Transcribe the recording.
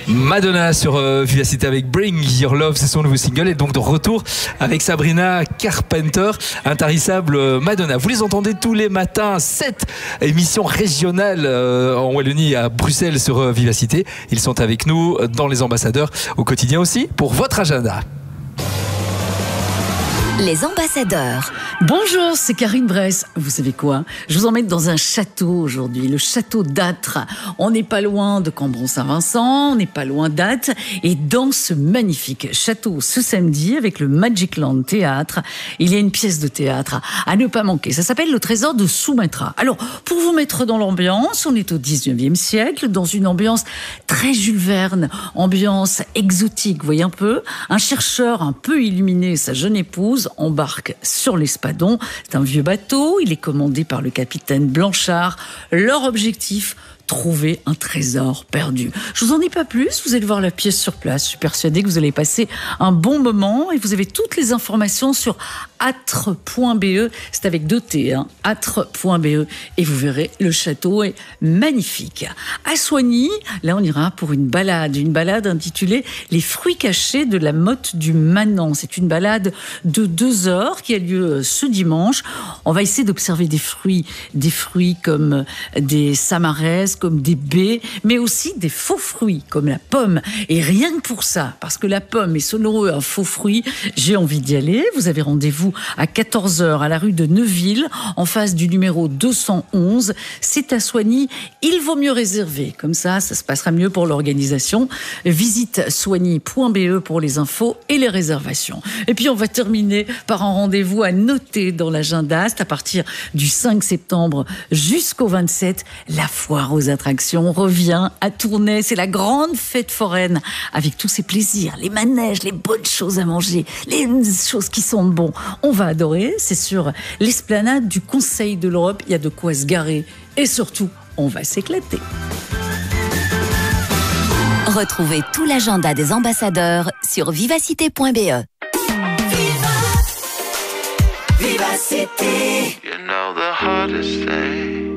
Madonna sur Vivacité avec Bring Your Love, c'est son nouveau single, et donc de retour avec Sabrina Carpenter, intarissable Madonna. Vous les entendez tous les matins, 7 émissions régionales en Wallonie, à Bruxelles sur Vivacité. Ils sont avec nous dans Les Ambassadeurs au quotidien aussi pour votre agenda. Les Ambassadeurs. Bonjour, c'est Karine Bress. Vous savez quoi? Je vous emmène dans un château aujourd'hui, le château d'Âtre. On n'est pas loin de Cambron-Saint-Vincent, on n'est pas loin d'Ath. Et dans ce magnifique château, ce samedi, avec le Magic Land Théâtre, il y a une pièce de théâtre à ne pas manquer. Ça s'appelle Le Trésor de Sumatra. Alors, pour vous mettre dans l'ambiance, on est au 19e siècle, dans une ambiance très Jules Verne, ambiance exotique, vous voyez un peu. Un chercheur un peu illuminé, sa jeune épouse, embarque sur l'Espadon. C'est un vieux bateau, il est commandé par le capitaine Blanchard. Leur objectif, trouver un trésor perdu. Je vous en dis pas plus, vous allez voir la pièce sur place. Je suis persuadée que vous allez passer un bon moment et vous avez toutes les informations sur atre.be. C'est avec 2 T, atre.be, et vous verrez, le château est magnifique. À Soigny, là on ira pour une balade intitulée Les fruits cachés de la motte du Manant. C'est une balade de 2 heures qui a lieu ce dimanche. On va essayer d'observer des fruits comme des samaraises, comme des baies, mais aussi des faux fruits comme la pomme. Et rien que pour ça, parce que la pomme est selon eux un faux fruit, j'ai envie d'y aller. Vous avez rendez-vous à 14h à la rue de Neuville, en face du numéro 211. C'est à Soigny. Il vaut mieux réserver. Comme ça se passera mieux pour l'organisation. Visite soigny.be pour les infos et les réservations. Et puis on va terminer par un rendez-vous à noter dans l'agenda. C'est à partir du 5 septembre jusqu'au 27. La foire aux attractions revient à Tournai. C'est la grande fête foraine avec tous ses plaisirs, les manèges, les bonnes choses à manger, les choses qui sont bon. On va adorer. C'est sur l'esplanade du Conseil de l'Europe. Il y a de quoi se garer et surtout, on va s'éclater. Retrouvez tout l'agenda des ambassadeurs sur vivacité.be. Vivacité. You know the hardest thing